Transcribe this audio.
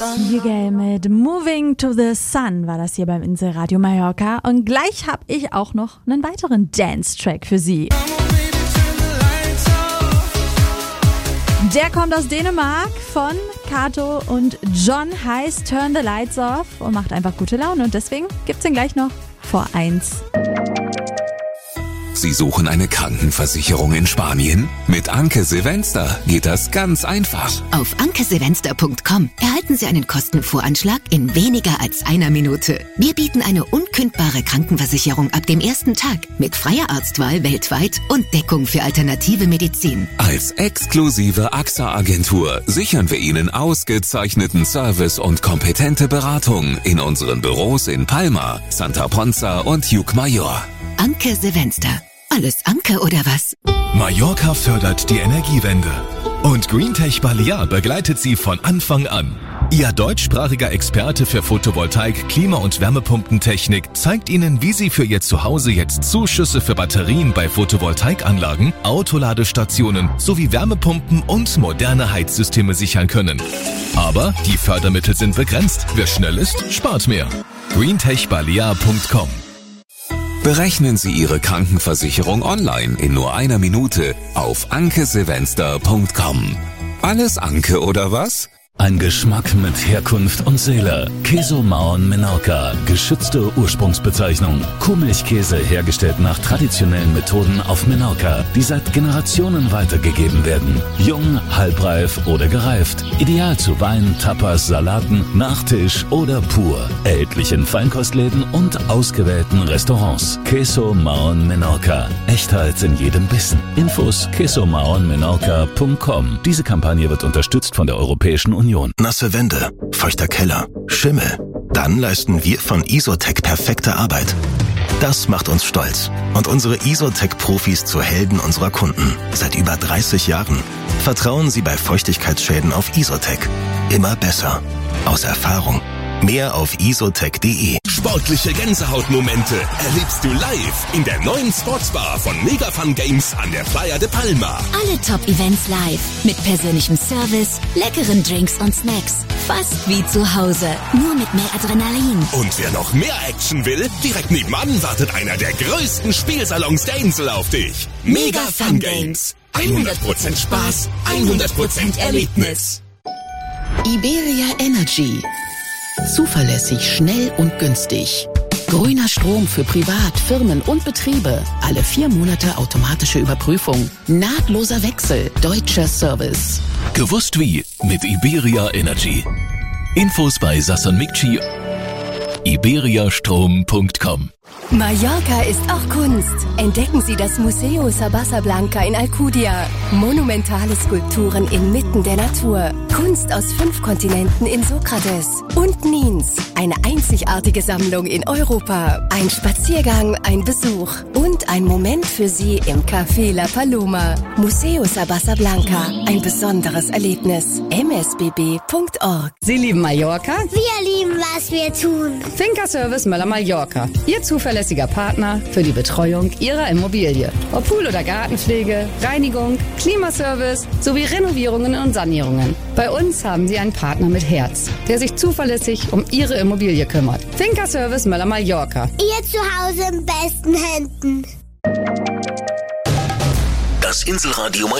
Hügel mit Moving to the Sun war das hier beim Inselradio Mallorca. Und gleich habe ich auch noch einen weiteren Dance-Track für Sie. Der kommt aus Dänemark von Kato und John, heißt Turn the Lights Off und macht einfach gute Laune. Und deswegen gibt's ihn gleich noch vor 1. Sie suchen eine Krankenversicherung in Spanien? Mit Anke Silvester geht das ganz einfach. Auf ankesilvester.com erhalten Sie einen Kostenvoranschlag in weniger als einer Minute. Wir bieten eine unkündbare Krankenversicherung ab dem ersten Tag mit freier Arztwahl weltweit und Deckung für alternative Medizin. Als exklusive AXA-Agentur sichern wir Ihnen ausgezeichneten Service und kompetente Beratung in unseren Büros in Palma, Santa Ponza und Llucmajor. Anke Silvester. Alles Anke oder was? Mallorca fördert die Energiewende. Und Greentech Balear begleitet Sie von Anfang an. Ihr deutschsprachiger Experte für Photovoltaik, Klima- und Wärmepumpentechnik zeigt Ihnen, wie Sie für Ihr Zuhause jetzt Zuschüsse für Batterien bei Photovoltaikanlagen, Autoladestationen sowie Wärmepumpen und moderne Heizsysteme sichern können. Aber die Fördermittel sind begrenzt. Wer schnell ist, spart mehr. greentechbalear.com. Berechnen Sie Ihre Krankenversicherung online in nur einer Minute auf ankesilvester.com. Alles Anke oder was? Ein Geschmack mit Herkunft und Seele. Queso Maon Menorca, geschützte Ursprungsbezeichnung. Kuhmilchkäse hergestellt nach traditionellen Methoden auf Menorca, die seit Generationen weitergegeben werden. Jung, halbreif oder gereift. Ideal zu Wein, Tapas, Salaten, Nachtisch oder pur. Erhältlich in Feinkostläden und ausgewählten Restaurants. Queso Maon Menorca. Echtheit in jedem Bissen. Infos quesomaonmenorca.com. Diese Kampagne wird unterstützt von der Europäischen Union. Nasse Wände, feuchter Keller, Schimmel. Dann leisten wir von Isotec perfekte Arbeit. Das macht uns stolz und unsere Isotec-Profis zu Helden unserer Kunden. Seit über 30 Jahren. Vertrauen Sie bei Feuchtigkeitsschäden auf Isotec. Immer besser. Aus Erfahrung. Mehr auf isotec.de. Sportliche Gänsehautmomente erlebst du live in der neuen Sportsbar von Mega Fun Games an der Playa de Palma. Alle Top-Events live. Mit persönlichem Service, leckeren Drinks und Snacks. Fast wie zu Hause. Nur mit mehr Adrenalin. Und wer noch mehr Action will, direkt nebenan wartet einer der größten Spielsalons der Insel auf dich. Mega Fun Games. 100% Spaß, 100% Erlebnis. Iberia Energy. Zuverlässig, schnell und günstig. Grüner Strom für Privat, Firmen und Betriebe. Alle 4 Monate automatische Überprüfung. Nahtloser Wechsel. Deutscher Service. Gewusst wie mit Iberia Energy. Infos bei Sasson Mikci. iberiastrom.com. Mallorca ist auch Kunst. Entdecken Sie das Museo Sabasa Blanca in Alcudia. Monumentale Skulpturen inmitten der Natur. Kunst aus 5 Kontinenten in Sokrates und Niens. Eine einzigartige Sammlung in Europa. Ein Spaziergang, ein Besuch und ein Moment für Sie im Café La Paloma. Museo Sabasa Blanca. Ein besonderes Erlebnis. msbb.org. Sie lieben Mallorca? Wir lieben, was wir tun. Finca Service Möller Mallorca. Ihr zuverlässiger Partner für die Betreuung Ihrer Immobilie. Ob Pool- oder Gartenpflege, Reinigung, Klimaservice sowie Renovierungen und Sanierungen. Bei uns haben Sie einen Partner mit Herz, der sich zuverlässig um Ihre Immobilie kümmert. Finca Service Möller Mallorca. Ihr Zuhause in besten Händen. Das Inselradio